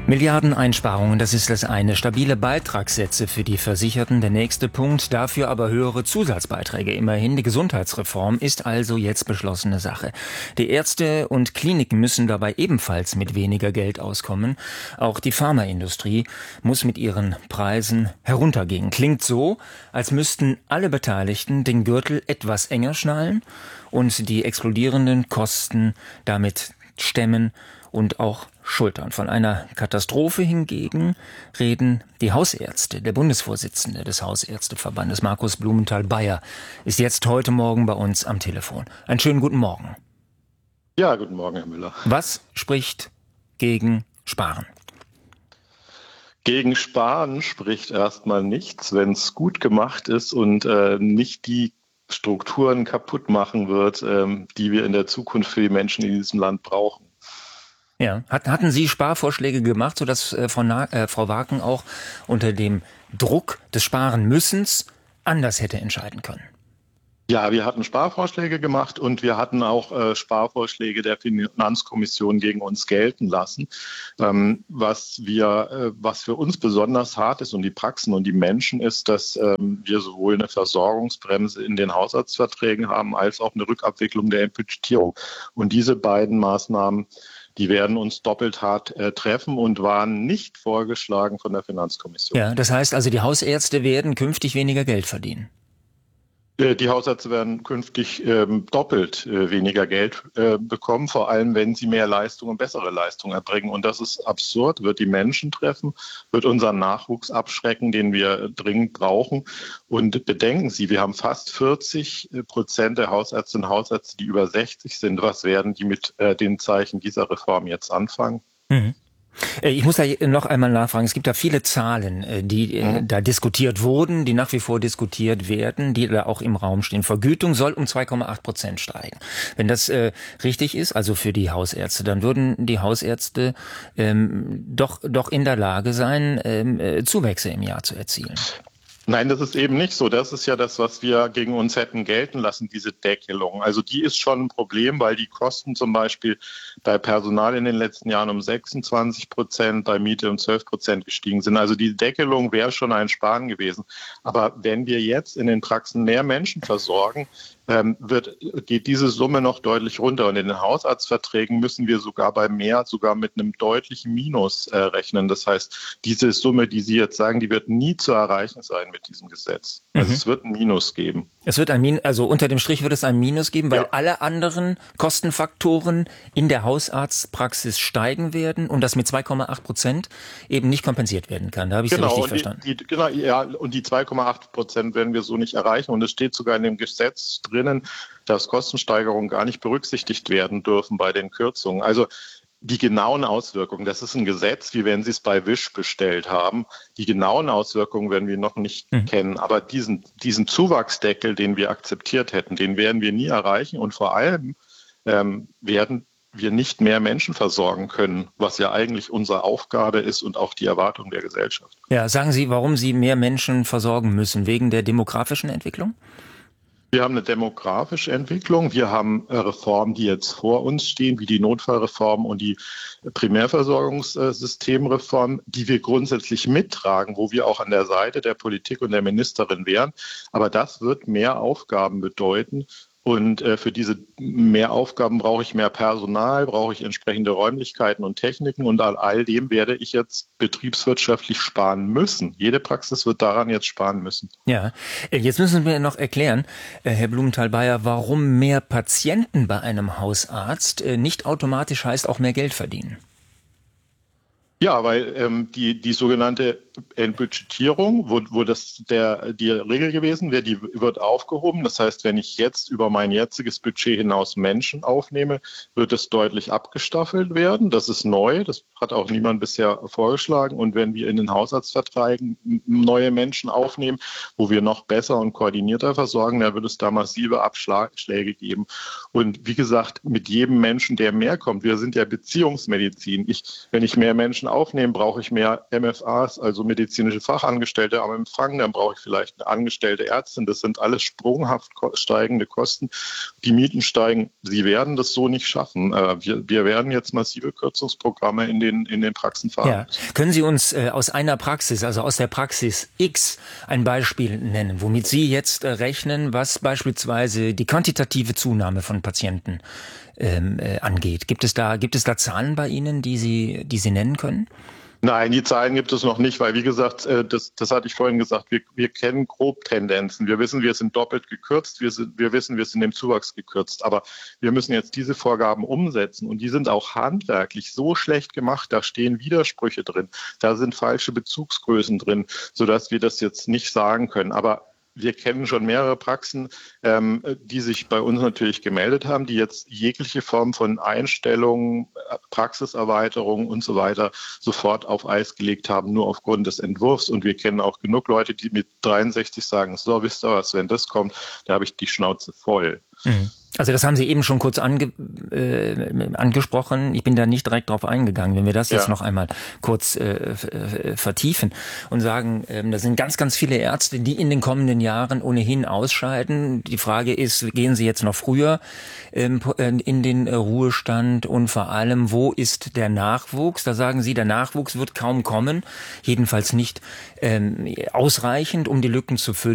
Milliardeneinsparungen, das ist das eine. Stabile Beitragssätze für die Versicherten, der nächste Punkt. Dafür aber höhere Zusatzbeiträge. Immerhin, die Gesundheitsreform ist also jetzt beschlossene Sache. Die Ärzte und Kliniken müssen dabei ebenfalls mit weniger Geld auskommen. Auch die Pharmaindustrie muss mit ihren Preisen heruntergehen. Klingt so, als müssten alle Beteiligten den Gürtel etwas enger schnallen und die explodierenden Kosten damit stemmen und auch schultern. Von einer Katastrophe hingegen reden die Hausärzte. Der Bundesvorsitzende des Hausärzteverbandes, Markus Blumenthal-Beyer, ist jetzt heute Morgen bei uns am Telefon. Einen schönen guten Morgen. Ja, guten Morgen, Herr Müller. Was spricht gegen Sparen? Gegen Sparen spricht erstmal nichts, wenn es gut gemacht ist und nicht die Strukturen kaputt machen wird, die wir in der Zukunft für die Menschen in diesem Land brauchen. Ja, hatten Sie Sparvorschläge gemacht, sodass Frau Waken auch unter dem Druck des Sparen-Müssens anders hätte entscheiden können? Ja, wir hatten Sparvorschläge gemacht und wir hatten auch Sparvorschläge der Finanzkommission gegen uns gelten lassen. Was für uns besonders hart ist und die Praxen und die Menschen ist, dass wir sowohl eine Versorgungsbremse in den Hausarztverträgen haben, als auch eine Rückabwicklung der Budgetierung. Und diese beiden Maßnahmen, die werden uns doppelt hart treffen und waren nicht vorgeschlagen von der Finanzkommission. Ja, das heißt also, die Hausärzte werden künftig weniger Geld verdienen. Die Hausärzte werden künftig doppelt weniger Geld bekommen, vor allem wenn sie mehr Leistung und bessere Leistung erbringen. Und das ist absurd, wird die Menschen treffen, wird unseren Nachwuchs abschrecken, den wir dringend brauchen. Und bedenken Sie, wir haben fast 40% der Hausärztinnen und Hausärzte, die über 60 sind. Was werden die mit den Zeichen dieser Reform jetzt anfangen? Mhm. Ich muss da noch einmal nachfragen. Es gibt da viele Zahlen, die da diskutiert wurden, die nach wie vor diskutiert werden, die da auch im Raum stehen. Vergütung soll um 2,8% steigen. Wenn das richtig ist, also für die Hausärzte, dann würden die Hausärzte doch in der Lage sein, Zuwächse im Jahr zu erzielen. Nein, das ist eben nicht so. Das ist ja das, was wir gegen uns hätten gelten lassen, diese Deckelung. Also die ist schon ein Problem, weil die Kosten zum Beispiel bei Personal in den letzten Jahren um 26%, bei Miete um 12% gestiegen sind. Also die Deckelung wäre schon ein Sparen gewesen. Aber wenn wir jetzt in den Praxen mehr Menschen versorgen, geht diese Summe noch deutlich runter. Und in den Hausarztverträgen müssen wir sogar mit einem deutlichen Minus rechnen. Das heißt, diese Summe, die Sie jetzt sagen, die wird nie zu erreichen sein mit diesem Gesetz. Also es wird ein Minus geben. Es wird also unter dem Strich wird es ein Minus geben, weil alle anderen Kostenfaktoren in der Hausarztpraxis steigen werden und das mit 2,8% eben nicht kompensiert werden kann. Da habe ich Sie richtig verstanden. Und die 2,8% werden wir so nicht erreichen. Und es steht sogar in dem Gesetz drinnen, dass Kostensteigerungen gar nicht berücksichtigt werden dürfen bei den Kürzungen. Also die genauen Auswirkungen, das ist ein Gesetz, wie wenn Sie es bei Wish bestellt haben. Die genauen Auswirkungen werden wir noch nicht kennen. Aber diesen Zuwachsdeckel, den wir akzeptiert hätten, den werden wir nie erreichen. Und vor allem werden wir nicht mehr Menschen versorgen können, was ja eigentlich unsere Aufgabe ist und auch die Erwartung der Gesellschaft. Ja, sagen Sie, warum Sie mehr Menschen versorgen müssen? Wegen der demografischen Entwicklung? Wir haben eine demografische Entwicklung. Wir haben Reformen, die jetzt vor uns stehen, wie die Notfallreform und die Primärversorgungssystemreform, die wir grundsätzlich mittragen, wo wir auch an der Seite der Politik und der Ministerin wären. Aber das wird mehr Aufgaben bedeuten. Und für diese Mehraufgaben brauche ich mehr Personal, brauche ich entsprechende Räumlichkeiten und Techniken. Und an all dem werde ich jetzt betriebswirtschaftlich sparen müssen. Jede Praxis wird daran jetzt sparen müssen. Ja, jetzt müssen wir noch erklären, Herr Blumenthal-Beyer, warum mehr Patienten bei einem Hausarzt nicht automatisch heißt auch mehr Geld verdienen. Ja, weil die sogenannte Entbudgetierung, wo das die Regel gewesen wäre, die wird aufgehoben. Das heißt, wenn ich jetzt über mein jetziges Budget hinaus Menschen aufnehme, wird es deutlich abgestaffelt werden. Das ist neu, das hat auch niemand bisher vorgeschlagen. Und wenn wir in den Hausarztverträgen neue Menschen aufnehmen, wo wir noch besser und koordinierter versorgen, dann wird es da massive Abschläge geben. Und wie gesagt, mit jedem Menschen, der mehr kommt, wir sind ja Beziehungsmedizin. Wenn ich mehr Menschen aufnehme, brauche ich mehr MFAs, also medizinische Fachangestellte am Empfang, dann brauche ich vielleicht eine angestellte Ärztin. Das sind alles sprunghaft steigende Kosten. Die Mieten steigen. Sie werden das so nicht schaffen. Wir werden jetzt massive Kürzungsprogramme in den Praxen fahren. Ja. Können Sie uns aus einer Praxis, also aus der Praxis X, ein Beispiel nennen, womit Sie jetzt rechnen, was beispielsweise die quantitative Zunahme von Patienten angeht? Gibt es da Zahlen bei Ihnen, die Sie nennen können? Nein, die Zahlen gibt es noch nicht, weil wie gesagt, das hatte ich vorhin gesagt, wir kennen grob Tendenzen. Wir wissen, wir sind doppelt gekürzt, wir wissen, wir sind im Zuwachs gekürzt. Aber wir müssen jetzt diese Vorgaben umsetzen und die sind auch handwerklich so schlecht gemacht, da stehen Widersprüche drin, da sind falsche Bezugsgrößen drin, sodass wir das jetzt nicht sagen können. Aber wir kennen schon mehrere Praxen, die sich bei uns natürlich gemeldet haben, die jetzt jegliche Form von Einstellungen, Praxiserweiterung und so weiter sofort auf Eis gelegt haben, nur aufgrund des Entwurfs. Und wir kennen auch genug Leute, die mit 63 sagen, so, wisst ihr was, wenn das kommt, da habe ich die Schnauze voll. Mhm. Also das haben Sie eben schon kurz angesprochen. Ich bin da nicht direkt drauf eingegangen. Wenn wir das jetzt noch einmal kurz vertiefen und sagen, da sind ganz, ganz viele Ärzte, die in den kommenden Jahren ohnehin ausscheiden. Die Frage ist, gehen sie jetzt noch früher in den Ruhestand und vor allem, wo ist der Nachwuchs? Da sagen Sie, der Nachwuchs wird kaum kommen, jedenfalls nicht ausreichend, um die Lücken zu füllen.